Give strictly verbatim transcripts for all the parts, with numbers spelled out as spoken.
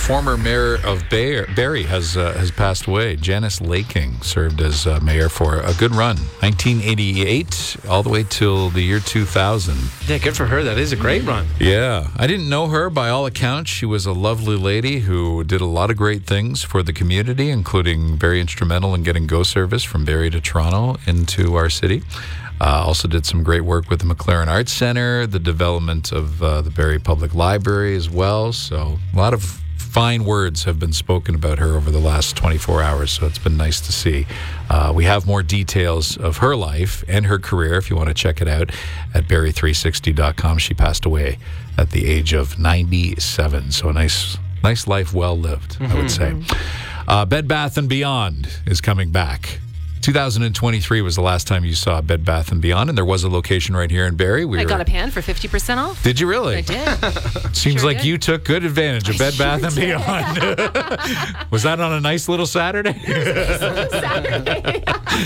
former mayor of Bay- Barrie has uh, has passed away. Janice Laking served as uh, mayor for a good run, nineteen eighty-eight all the way till the year two thousand. Yeah, good for her. That is a great run. Yeah, I didn't know her. By all accounts, she was a lovely lady who did a lot of great things for the community, including very instrumental in getting GO service from Barrie to Toronto into our city. Uh, also did some great work with the McLaren Arts Centre, the development of uh, the Barrie Public Library as well. So a lot of fine words have been spoken about her over the last twenty-four hours, so it's been nice to see. Uh, we have more details of her life and her career if you want to check it out at barrie three sixty dot com. She passed away at the age of ninety-seven, so a nice, nice life well lived, mm-hmm. I would say. Uh, Bed Bath and Beyond is coming back. two thousand twenty-three was the last time you saw Bed Bath and Beyond, and there was a location right here in Barrie. We I were, got a pan for fifty percent off. Did you really? I did. Seems Sure like did. you took good advantage of I Bed sure Bath and did. Beyond. Was that on a nice little Saturday? Saturday.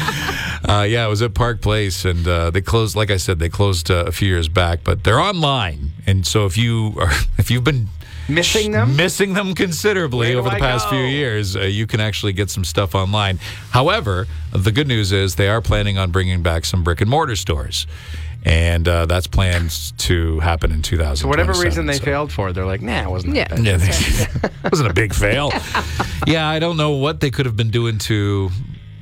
uh, yeah, it was at Park Place, and uh, they closed. Like I said, they closed uh, a few years back, but they're online, and so if you are, if you've been Missing them? Missing them considerably Where do over the I past go? few years. Uh, you can actually get some stuff online. However, the good news is they are planning on bringing back some brick and mortar stores. And uh, that's planned to happen in two thousand twenty-seven. For whatever reason they so. failed for, they're like, nah, it wasn't Yeah. that bad. Yeah, they, it wasn't a big fail. Yeah, I don't know what they could have been doing to...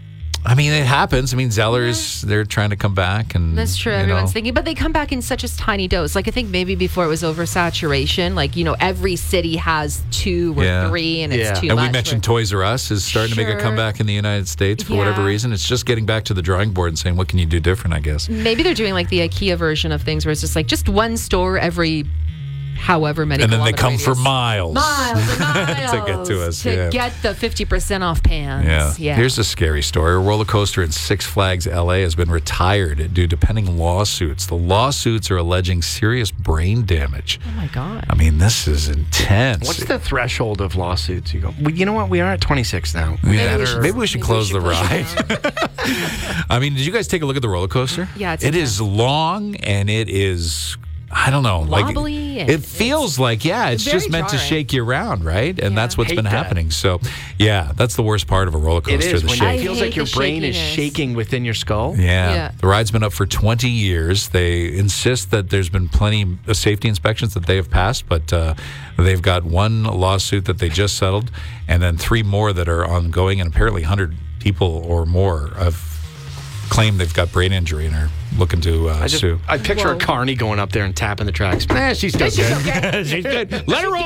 I mean, it happens. I mean, Zellers, they're trying to come back. and That's true. you Everyone's know. thinking, but they come back in such a tiny dose. Like I think maybe before it was oversaturation. Like you know, every city has two or Yeah. three, and it's Yeah. too And much. we mentioned for- Toys R Us is starting to make a Sure. comeback in the United States for whatever Yeah. reason. It's just getting back to the drawing board and saying, what can you do different, I guess. Maybe they're doing like the IKEA version of things, where it's just like just one store every however many. And then they kilometer come for radius. miles. miles and miles To get to us, to yeah. get the fifty percent off pans. Yeah. Yeah. Here's a scary story. A roller coaster in Six Flags L A has been retired due to pending lawsuits. The lawsuits are alleging serious brain damage. Oh my god. I mean, this is intense. What's the threshold of lawsuits? You go, well, you know what? We are at twenty-six now. Yeah, Maybe we should- maybe we should maybe close we the should ride. close I mean, did you guys take a look at the roller coaster? Yeah, it's it is long and it is. I don't know. Wobbly Like, and it feels like, yeah, it's very just meant to jarring. shake you around, right? And Yeah. that's what's Hate been that. happening. So, yeah, that's the worst part of a roller It coaster. is the when shake. it feels I like your hate the brain is shakiness. shaking within your skull. Yeah. Yeah. The ride's been up for twenty years. They insist that there's been plenty of safety inspections that they have passed, but uh, they've got one lawsuit that they just settled and then three more that are ongoing, and apparently one hundred people or more have claimed they've got brain injury and are looking to uh, I just, sue. I picture Whoa. a carny going up there and tapping the tracks. Nah, she's still good. She's good. Let her roll.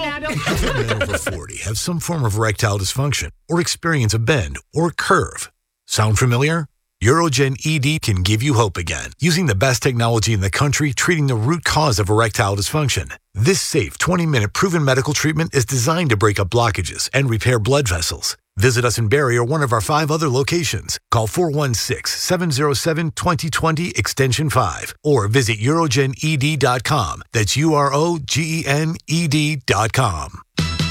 Men over forty have some form of erectile dysfunction or experience a bend or curve. Sound familiar? Urogen E D can give you hope again, using the best technology in the country treating the root cause of erectile dysfunction. This safe twenty-minute proven medical treatment is designed to break up blockages and repair blood vessels. Visit us in Barrie or one of our five other locations. Call four one six, seven zero seven, two zero two zero extension five or visit urogen e d dot com. That's U R O G E N E D dot com.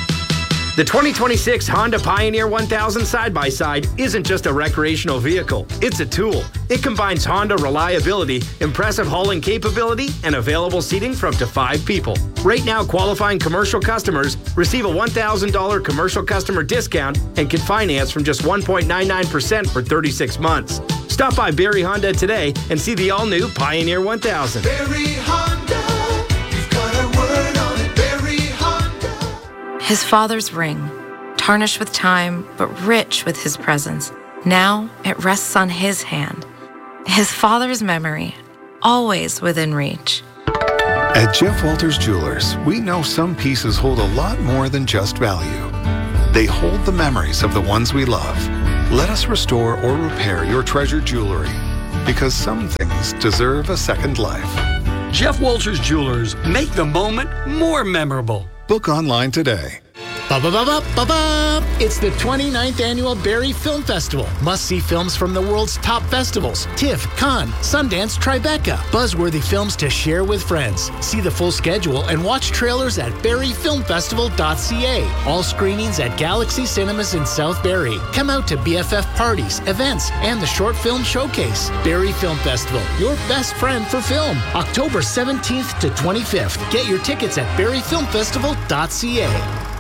The twenty twenty-six Honda Pioneer one thousand side-by-side isn't just a recreational vehicle, it's a tool. It combines Honda reliability, impressive hauling capability, and available seating for up to five people. Right now, qualifying commercial customers receive a one thousand dollars commercial customer discount and can finance from just one point nine nine percent for thirty-six months. Stop by Barrie Honda today and see the all-new Pioneer one thousand. Barrie Honda, you've got a word on it. Barrie Honda. His father's ring, tarnished with time but rich with his presence. Now it rests on his hand. His father's memory, always within reach. At Jeff Walters Jewelers, we know some pieces hold a lot more than just value. They hold the memories of the ones we love. Let us restore or repair your treasured jewelry, because some things deserve a second life. Jeff Walters Jewelers, make the moment more memorable. Book online today. Ba-ba-ba-ba-ba-ba. It's the twenty-ninth Annual Barrie Film Festival. Must-see films from the world's top festivals. TIFF, Cannes, Sundance, Tribeca. Buzzworthy films to share with friends. See the full schedule and watch trailers at barrie film festival dot c a. All screenings at Galaxy Cinemas in South Barrie. Come out to B F F parties, events, and the short film showcase. Barrie Film Festival, your best friend for film. October seventeenth to twenty-fifth. Get your tickets at barrie film festival dot c a.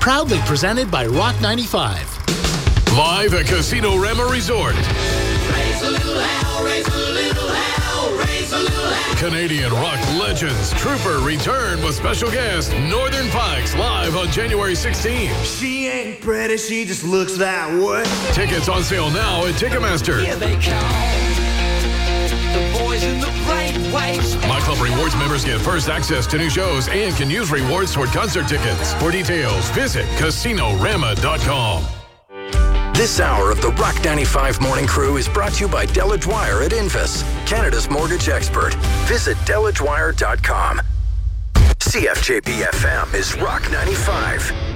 Proudly presented by Rock ninety-five. Live at Casino Rama Resort. Raise a little hell, raise a little hell, raise a little hell. Canadian rock legends Trooper return with special guest Northern Pikes live on January sixteenth. She ain't pretty, she just looks that way. Tickets on sale now at Ticketmaster. Here they come, the boys in the bright whites. My Club Rewards members get first access to new shows and can use rewards toward concert tickets. For details, visit casino rama dot com. This hour of the Rock ninety-five Morning Crew is brought to you by Delage Wire at Invis, Canada's mortgage expert. Visit delage wire dot com. C F J P F M is Rock ninety-five.